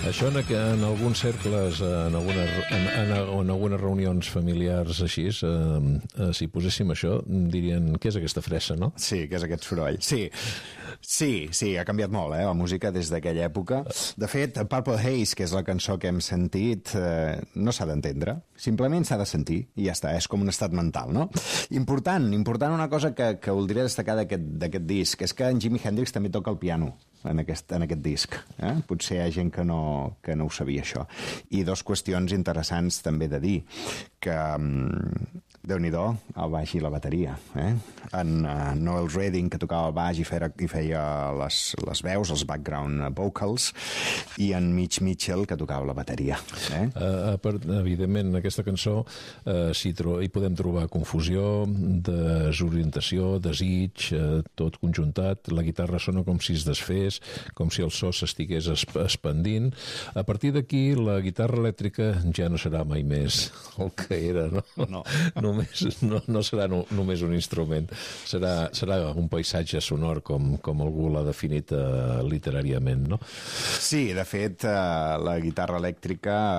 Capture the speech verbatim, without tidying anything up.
Això en, en alguns cercles, en algunes, en, en, en algunes reunions familiars així, eh, eh, si poséssim això, dirien, què és aquesta fressa, no? Sí, què és aquest soroll? Sí, sí, sí, ha canviat molt, eh, la música des d'aquella època. De fet, Purple Haze, que és la cançó que hem sentit, eh, no s'ha d'entendre, simplement s'ha de sentir i ja està, és com un estat mental, no? Important, important una cosa que, que voldria destacar d'aquest disc, és que en Jimi Hendrix també toca el piano en aquest, en aquest disc. Eh? Potser hi ha gent que no, que no ho sabia, això. I dos qüestions interessants també de dir, que um, Déu-n'hi-do, el baix i la bateria. Eh? En uh, Noel Redding, que tocava el baix i feia, i feia les, les veus, els background vocals, i en Mitch Mitchell, que tocava la bateria. Eh? Uh, per, evidentment, en aquesta cançó uh, hi, tro hi podem trobar confusió, desorientació, desig, uh, tot conjuntat. La guitarra sona com si es desfés, com si el so s'estigués expandint. A partir d'aquí, la guitarra elèctrica ja no serà mai més el que era, no? No. Només, no, no serà no, només un instrument, serà, serà un paisatge sonor, com, com algú l'ha definit uh, literàriament, no? Sí, de fet, uh, la guitarra elèctrica